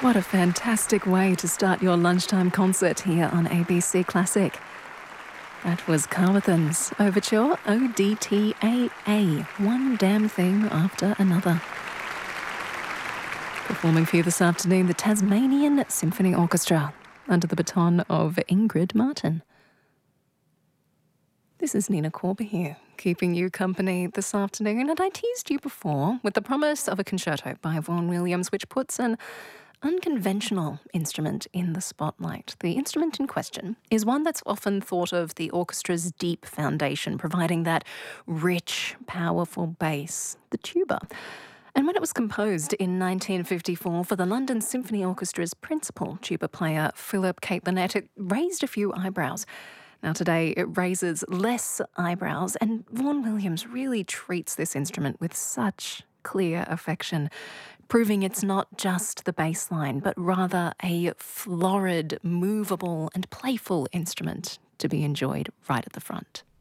What a fantastic way to start your lunchtime concert here on ABC Classic. That was Carwathan's Overture, ODTAA, one damn thing after another. Performing for you this afternoon, the Tasmanian Symphony Orchestra, under the baton of Ingrid Martin. This is Nina Corber here, keeping you company this afternoon, and I teased you before with the promise of a concerto by Vaughan Williams, which puts an unconventional instrument in the spotlight. The instrument in question is one that's often thought of the orchestra's deep foundation, providing that rich, powerful bass, the tuba. And when it was composed in 1954 for the London Symphony Orchestra's principal tuba player, Philip Caitlinette, it raised a few eyebrows. Now today it raises less eyebrows, and Vaughan Williams really treats this instrument with such clear affection, proving it's not just the bass line, but rather a florid, movable and playful instrument to be enjoyed right at the front.